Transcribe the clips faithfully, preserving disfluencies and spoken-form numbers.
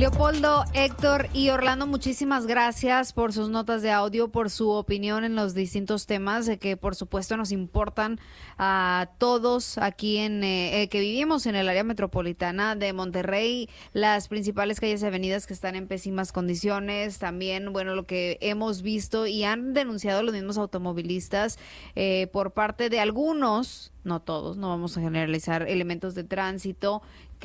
Leopoldo, Héctor y Orlando, muchísimas gracias por sus notas de audio, por su opinión en los distintos temas eh, que por supuesto nos importan a todos aquí en eh, eh, que vivimos en el área metropolitana de Monterrey, las principales calles y avenidas que están en pésimas condiciones, también bueno lo que hemos visto y han denunciado los mismos automovilistas eh, por parte de algunos, no todos, no vamos a generalizar, elementos de tránsito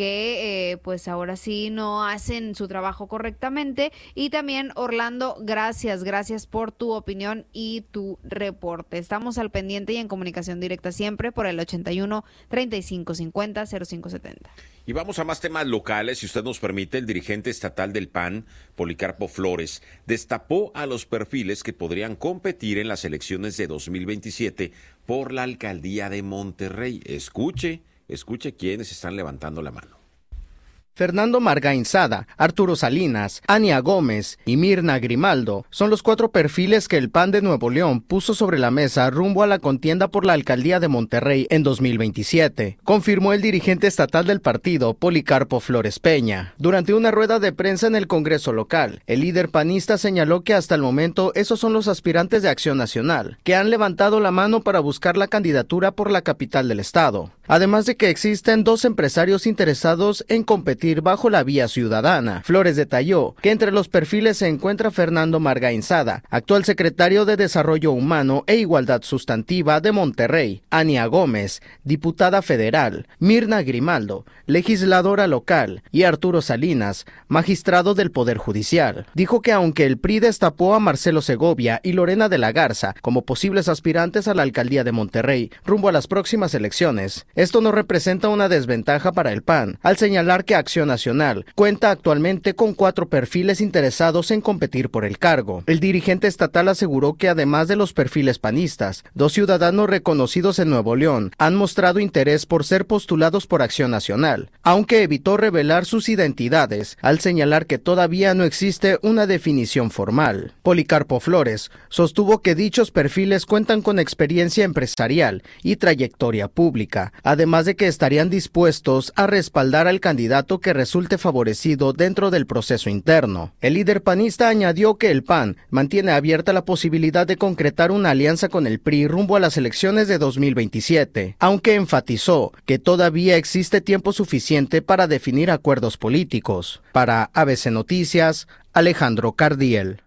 que eh, pues ahora sí no hacen su trabajo correctamente. Y también, Orlando, gracias, gracias por tu opinión y tu reporte. Estamos al pendiente y en comunicación directa siempre por el ochenta y uno, treinta y cinco cincuenta, cero cinco setenta. Y vamos a más temas locales, si usted nos permite. El dirigente estatal del P A N, Policarpo Flores, destapó a los perfiles que podrían competir en las elecciones de dos mil veintisiete por la alcaldía de Monterrey. Escuche. Escuche quiénes están levantando la mano. Fernando Margainzada, Arturo Salinas, Ania Gómez y Mirna Grimaldo son los cuatro perfiles que el P A N de Nuevo León puso sobre la mesa rumbo a la contienda por la alcaldía de Monterrey en dos mil veintisiete, confirmó el dirigente estatal del partido, Policarpo Flores Peña. Durante una rueda de prensa en el Congreso local, el líder panista señaló que hasta el momento esos son los aspirantes de Acción Nacional, que han levantado la mano para buscar la candidatura por la capital del estado. Además de que existen dos empresarios interesados en competir bajo la vía ciudadana. Flores detalló que entre los perfiles se encuentra Fernando Margainzada, actual secretario de Desarrollo Humano e Igualdad Sustantiva de Monterrey, Ania Gómez, diputada federal, Mirna Grimaldo, legisladora local, y Arturo Salinas, magistrado del Poder Judicial. Dijo que aunque el P R I destapó a Marcelo Segovia y Lorena de la Garza como posibles aspirantes a la alcaldía de Monterrey rumbo a las próximas elecciones, esto no representa una desventaja para el P A N, al señalar que Acción Nacional cuenta actualmente con cuatro perfiles interesados en competir por el cargo. El dirigente estatal aseguró que además de los perfiles panistas, dos ciudadanos reconocidos en Nuevo León han mostrado interés por ser postulados por Acción Nacional, aunque evitó revelar sus identidades, al señalar que todavía no existe una definición formal. Policarpo Flores sostuvo que dichos perfiles cuentan con experiencia empresarial y trayectoria pública, además de que estarían dispuestos a respaldar al candidato que resulte favorecido dentro del proceso interno. El líder panista añadió que el P A N mantiene abierta la posibilidad de concretar una alianza con el P R I rumbo a las elecciones de dos mil veintisiete, aunque enfatizó que todavía existe tiempo suficiente para definir acuerdos políticos. Para A B C Noticias, Alejandro Cardiel.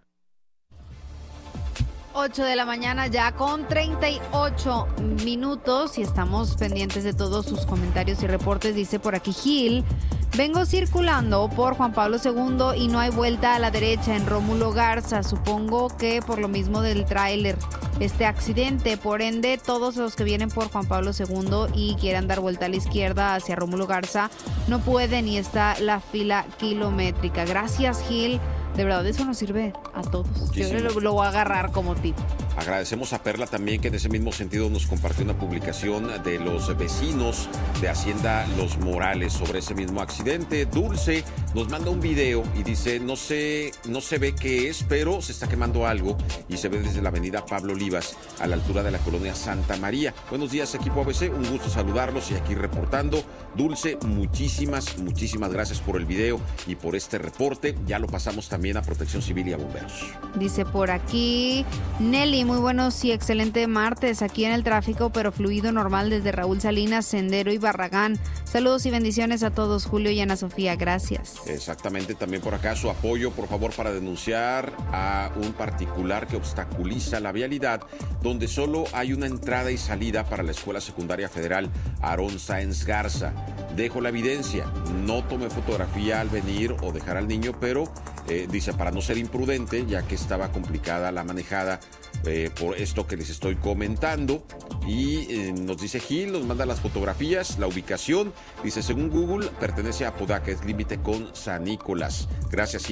ocho de la mañana ya con treinta y ocho minutos y estamos pendientes de todos sus comentarios y reportes. Dice por aquí Gil, vengo circulando por Juan Pablo segundo y no hay vuelta a la derecha en Rómulo Garza, supongo que por lo mismo del tráiler, este accidente, por ende todos los que vienen por Juan Pablo segundo y quieran dar vuelta a la izquierda hacia Rómulo Garza no pueden y está la fila kilométrica. Gracias Gil. De verdad, eso nos sirve a todos. Muchísimo. Yo lo, lo voy a agarrar como tip. Agradecemos a Perla también que en ese mismo sentido nos compartió una publicación de los vecinos de Hacienda Los Morales sobre ese mismo accidente. Dulce nos manda un video y dice, no sé, no se ve qué es, pero se está quemando algo y se ve desde la avenida Pablo Olivas a la altura de la colonia Santa María. Buenos días, equipo A B C, un gusto saludarlos y aquí reportando. Dulce, muchísimas, muchísimas gracias por el video y por este reporte. Ya lo pasamos también a Protección Civil y a Bomberos. Dice por aquí Nelly, muy buenos y excelente martes aquí en el tráfico, pero fluido normal desde Raúl Salinas, Sendero y Barragán. Saludos y bendiciones a todos, Julio y Ana Sofía, gracias. Exactamente, también por acá su apoyo, por favor, para denunciar a un particular que obstaculiza la vialidad, donde solo hay una entrada y salida para la Escuela Secundaria Federal Aarón Sáenz Garza. Dejo la evidencia, no tomé fotografía al venir o dejar al niño, pero eh, dice para no ser imprudente, ya que estaba complicada la manejada eh, por esto que les estoy comentando. Y eh, nos dice Gil, nos manda las fotografías, la ubicación, dice según Google pertenece a Apodaca, es límite con San Nicolás. Gracias Gil.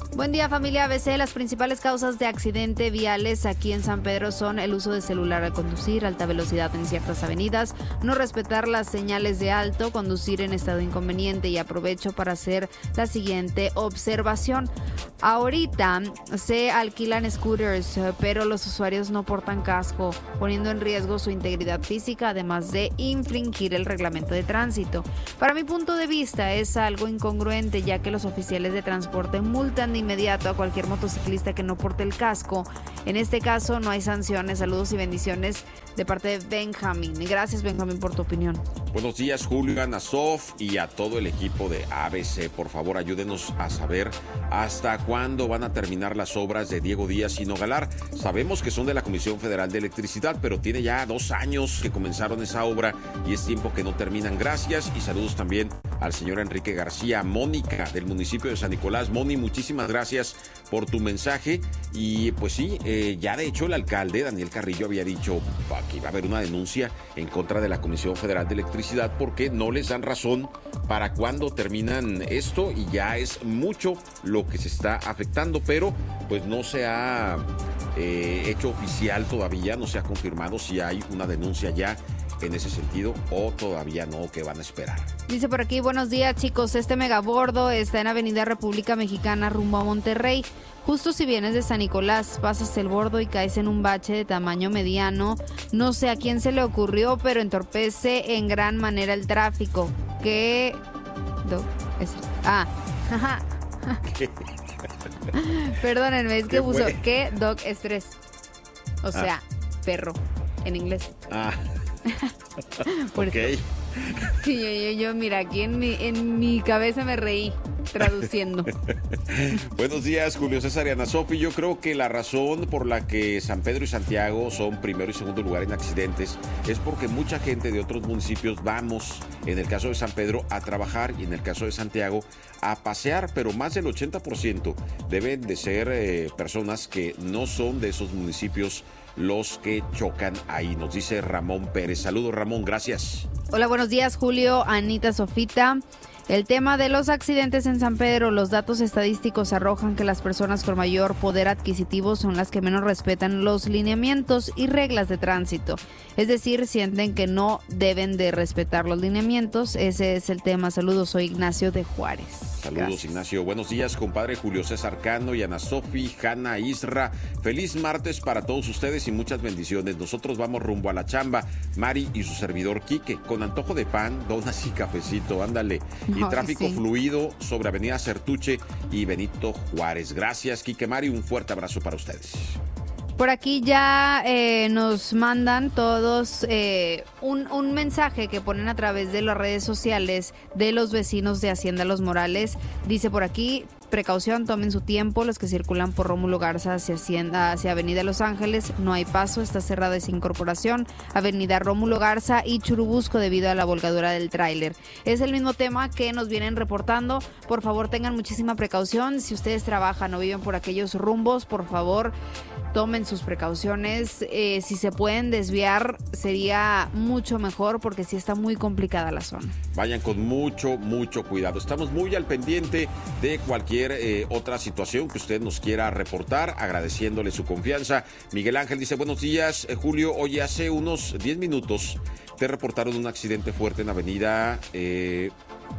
Buen día, familia A B C. Las principales causas de accidente viales aquí en San Pedro son el uso de celular al conducir, alta velocidad en ciertas avenidas, no respetar las señales de alto, conducir en estado inconveniente. Y aprovecho para hacer la siguiente observación. Ahorita se alquilan scooters, pero los usuarios no portan casco, poniendo en riesgo su integridad física, además de infringir el reglamento de tránsito. Para mi punto de vista es algo incongruente, ya que los oficiales de transporte multan de inmediato a cualquier motociclista que no porte el casco. En este caso no hay sanciones. Saludos y bendiciones de parte de Benjamín. Gracias, Benjamín, por tu opinión. Buenos días, Julio, Ana Sof y a todo el equipo de A B C. Por favor, ayúdenos a saber hasta cuándo van a terminar las obras de Diego Díaz y Nogalar. Sabemos que son de la Comisión Federal de Electricidad, pero tiene ya dos años que comenzaron esa obra y es tiempo que no terminan. Gracias y saludos también al señor Enrique García. Mónica, del municipio de San Nicolás. Moni, muchísimas gracias por tu mensaje. Y pues sí, eh, ya de hecho el alcalde Daniel Carrillo había dicho que iba a haber una denuncia en contra de la Comisión Federal de Electricidad porque no les dan razón para cuándo terminan esto y ya es mucho lo que se está afectando, pero pues no se ha eh, hecho oficial todavía, no se ha confirmado si hay una denuncia ya en ese sentido o todavía no, que van a esperar. Dice por aquí, buenos días chicos, este megabordo está en Avenida República Mexicana rumbo a Monterrey. Justo si vienes de San Nicolás, pasas el bordo y caes en un bache de tamaño mediano. No sé a quién se le ocurrió, pero entorpece en gran manera el tráfico. ¿Qué? Do... Es... Ah, jaja. Perdónenme, es que puso ¿qué? Dog estrés. O sea, ah. perro, en inglés. Ah. Por ok. Eso. Sí, yo, yo, yo, mira, aquí en mi, en mi cabeza me reí traduciendo. Buenos días, Julio César y Ana Sofi. Yo creo que la razón por la que San Pedro y Santiago son primero y segundo lugar en accidentes es porque mucha gente de otros municipios vamos, en el caso de San Pedro, a trabajar y en el caso de Santiago a pasear, pero más del ochenta por ciento deben de ser eh, personas que no son de esos municipios los que chocan ahí, nos dice Ramón Pérez. Saludos, Ramón, gracias. Hola, buenos días, Julio, Anita, Sofita. El tema de los accidentes en San Pedro, los datos estadísticos arrojan que las personas con mayor poder adquisitivo son las que menos respetan los lineamientos y reglas de tránsito. Es decir, sienten que no deben de respetar los lineamientos. Ese es el tema. Saludos, soy Ignacio de Juárez. Saludos, gracias. Ignacio. Buenos días, compadre Julio César Cano y Ana Sofi, Hanna, Isra. Feliz martes para todos ustedes y muchas bendiciones. Nosotros vamos rumbo a la chamba. Mari y su servidor Quique, con antojo de pan, donas y cafecito, ándale. Y tráfico sí. fluido sobre Avenida Certuche y Benito Juárez. Gracias, Quique, Mari, un fuerte abrazo para ustedes. Por aquí ya eh, nos mandan todos eh, un, un mensaje que ponen a través de las redes sociales de los vecinos de Hacienda Los Morales. Dice por aquí, precaución, tomen su tiempo, los que circulan por Rómulo Garza hacia Hacienda, hacia Avenida Los Ángeles, no hay paso, está cerrada esa incorporación, Avenida Rómulo Garza y Churubusco debido a la volcadura del tráiler. Es el mismo tema que nos vienen reportando. Por favor, tengan muchísima precaución. Si ustedes trabajan o viven por aquellos rumbos, por favor, tomen sus precauciones. Eh, si se pueden desviar, sería mucho mejor porque sí está muy complicada la zona. Vayan con mucho, mucho cuidado. Estamos muy al pendiente de cualquier eh, otra situación que usted nos quiera reportar, agradeciéndole su confianza. Miguel Ángel dice, buenos días, eh, Julio. Oye, hace unos diez minutos te reportaron un accidente fuerte en Avenida... Eh,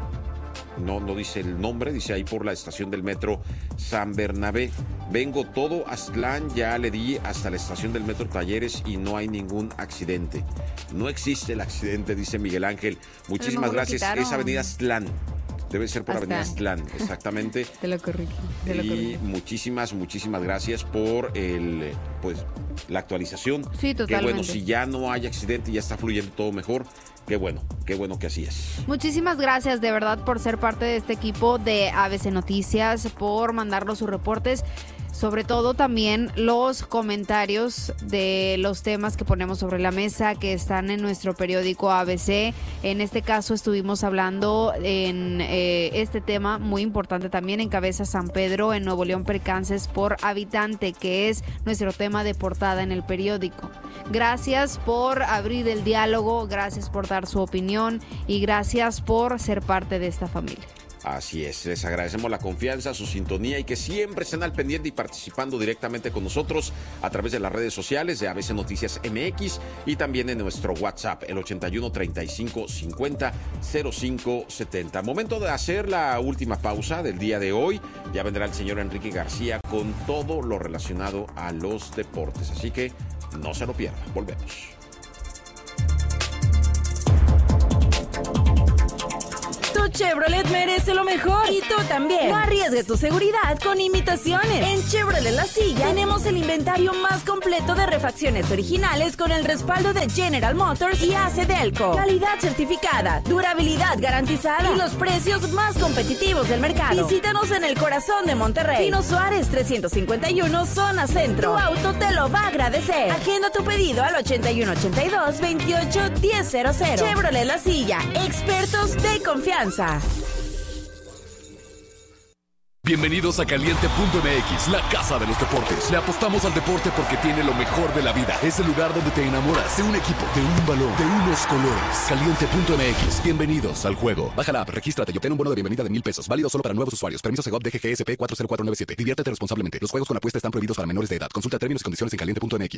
No, no dice el nombre, dice ahí por la estación del metro San Bernabé. Vengo todo Aztlán, ya le di hasta la estación del metro Talleres y no hay ningún accidente. No existe el accidente, dice Miguel Ángel. Muchísimas gracias. Es Avenida Aztlán. Debe ser por Avenida Aztlán, exactamente. Te lo corregí. Te lo corregí. Y muchísimas, muchísimas gracias por el, pues, la actualización. Sí, totalmente. Que bueno, si ya no hay accidente y ya está fluyendo todo mejor, qué bueno, qué bueno que así es. Muchísimas gracias de verdad por ser parte de este equipo de A B C Noticias, por mandarnos sus reportes. Sobre todo también los comentarios de los temas que ponemos sobre la mesa que están en nuestro periódico A B C. En este caso estuvimos hablando en eh, este tema muy importante también, encabeza San Pedro en Nuevo León percances por habitante, que es nuestro tema de portada en el periódico. Gracias por abrir el diálogo, gracias por dar su opinión y gracias por ser parte de esta familia. Así es, les agradecemos la confianza, su sintonía y que siempre estén al pendiente y participando directamente con nosotros a través de las redes sociales de A B C Noticias M X y también en nuestro WhatsApp, el ochenta y uno, treinta y cinco, cincuenta, cero cinco setenta. Momento de hacer la última pausa del día de hoy. Ya vendrá el señor Enrique García con todo lo relacionado a los deportes, así que no se lo pierdan. Volvemos. Tu Chevrolet merece lo mejor y tú también. No arriesgues tu seguridad con imitaciones. En Chevrolet La Silla tenemos el inventario más completo de refacciones originales con el respaldo de General Motors y A C Delco. Calidad certificada, durabilidad garantizada y los precios más competitivos del mercado. Visítanos en el corazón de Monterrey. Pino Suárez trescientos cincuenta y uno, zona centro. Tu auto te lo va a agradecer. Agenda tu pedido al ochenta y uno, ochenta y dos, veintiocho, diez cero cero. Chevrolet La Silla, expertos de confianza. Bienvenidos a Caliente punto M X, la casa de los deportes. Le apostamos al deporte porque tiene lo mejor de la vida. Es el lugar donde te enamoras de un equipo, de un balón, de unos colores. Caliente punto M X, bienvenidos al juego. Baja la app, regístrate y obtén un bono de bienvenida de mil pesos. Válido solo para nuevos usuarios. Permiso Segov D G G S P cuatro cero cuatro nueve siete. Diviértete responsablemente. Los juegos con apuesta están prohibidos para menores de edad. Consulta términos y condiciones en caliente punto M X.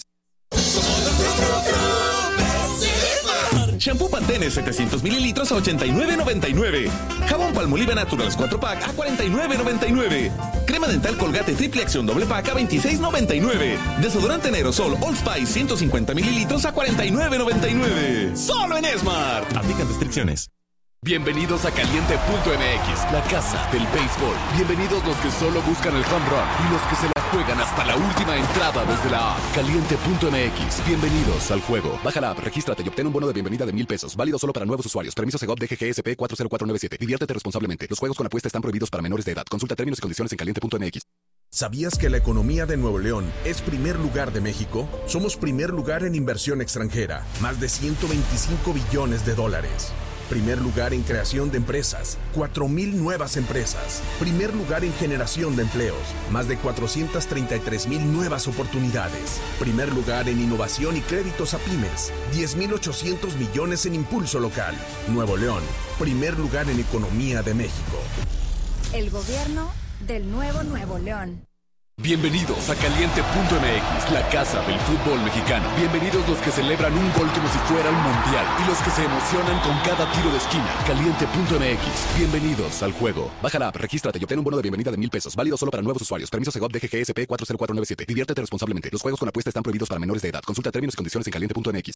Shampoo Pantene setecientos mililitros a ochenta y nueve noventa y nueve. Jabón Palmolive Naturals cuatro pack a cuarenta y nueve noventa y nueve. Crema dental Colgate Triple Acción doble pack a veintiséis noventa y nueve. Desodorante en aerosol Old Spice ciento cincuenta mililitros a cuarenta y nueve noventa y nueve. Solo en Smart. Aplican restricciones. Bienvenidos a Caliente punto M X, la casa del béisbol. Bienvenidos los que solo buscan el home run y los que se la juegan hasta la última entrada desde la app. Caliente punto M X, bienvenidos al juego. Baja la app, regístrate y obtén un bono de bienvenida de mil pesos. Válido solo para nuevos usuarios. Permiso Segov D G G S P cuatro cero cuatro nueve siete. Diviértete responsablemente. Los juegos con apuesta están prohibidos para menores de edad. Consulta términos y condiciones en caliente punto M X. ¿Sabías que la economía de Nuevo León es primer lugar de México? Somos primer lugar en inversión extranjera, más de ciento veinticinco billones de dólares. Primer lugar en creación de empresas, cuatro mil nuevas empresas. Primer lugar en generación de empleos, más de cuatrocientas treinta y tres mil nuevas oportunidades. Primer lugar en innovación y créditos a pymes, diez mil ochocientos millones en impulso local. Nuevo León, primer lugar en economía de México. El gobierno del nuevo Nuevo León. Bienvenidos a Caliente punto M X, la casa del fútbol mexicano. Bienvenidos los que celebran un gol como si fuera un mundial y los que se emocionan con cada tiro de esquina. Caliente punto M X, bienvenidos al juego. Baja la app, regístrate y obtén un bono de bienvenida de mil pesos. Válido solo para nuevos usuarios. Permiso Segov D G G S P cuatro cero cuatro nueve siete. Diviértete responsablemente. Los juegos con apuesta están prohibidos para menores de edad. Consulta términos y condiciones en caliente punto M X.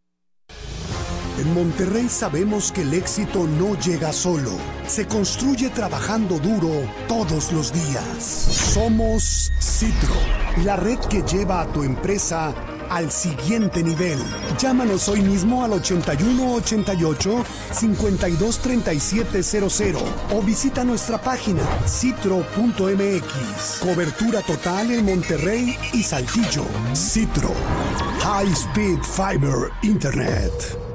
En Monterrey sabemos que el éxito no llega solo, se construye trabajando duro todos los días. Somos Citro, la red que lleva a tu empresa al siguiente nivel. Llámanos hoy mismo al ochenta y uno ochenta y ocho, cincuenta y dos treinta y siete cero cero o visita nuestra página citro punto M X. Cobertura total en Monterrey y Saltillo. Citro, High Speed Fiber Internet.